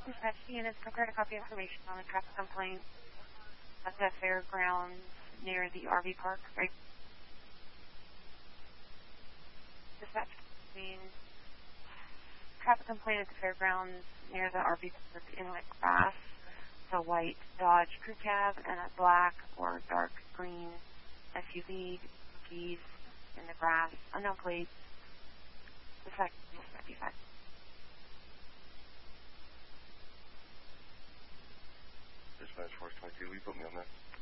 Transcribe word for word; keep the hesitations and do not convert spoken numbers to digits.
Dispatch units prepared a copy of information on a traffic complaint at the fairgrounds near the R V park. Right? Dispatch means traffic complaint at the fairgrounds near the R V park in wet grass. It's a white Dodge crew cab and a black or dark green S U V keys in the grass. Unknown plates. Dispatch fifty-five. Dispatch force twenty-two, will you put me on that?